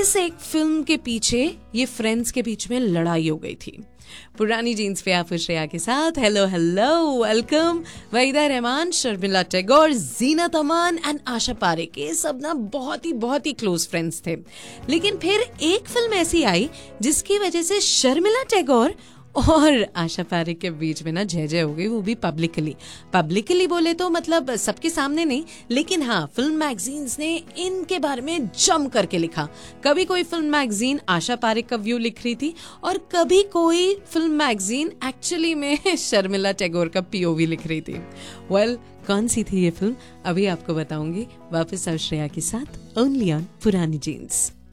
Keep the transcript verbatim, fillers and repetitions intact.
इस एक फिल्म के पीछे ये फ्रेंड्स के बीच में लड़ाई हो गई थी। पुरानी जीन्स पे आप श्रेया के साथ। Hello hello welcome. Waheeda Rehman, Sharmila Tagore, Zeenat Aman and Asha Parekh, ये सब ना बहुत ही बहुत ही क्लोज फ्रेंड्स थे। लेकिन फिर एक फिल्म ऐसी आई जिसकी वजह से शर्मिला टैगोर और आशा पारेख के बीच में ना जय जय हो गई, वो भी पब्लिकली। पब्लिकली बोले तो मतलब सबके सामने नहीं, लेकिन हाँ फिल्म मैगजीन्स ने इनके बारे में जम करके लिखा। कभी कोई फिल्म मैगजीन आशा पारेख का व्यू लिख रही थी और कभी कोई फिल्म मैगजीन एक्चुअली में शर्मिला टैगोर का पीओवी लिख रही थी। वेल well, कौन सी थी ये फिल्म अभी आपको बताऊंगी। वापस आओ श्रेया के साथ, ओनली ऑन पुरानी जीन्स।